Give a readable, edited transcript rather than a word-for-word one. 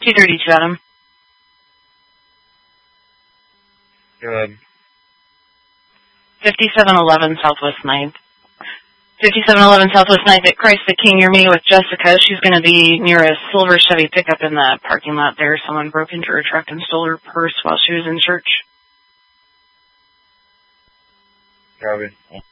232, Adam. Go ahead. 5711 Southwest 9th. 5711 Southwest 9th at Christ the King. You're meeting with Jessica. She's going to be near a silver Chevy pickup in the parking lot there. Someone broke into her truck and stole her purse while she was in church. Copy.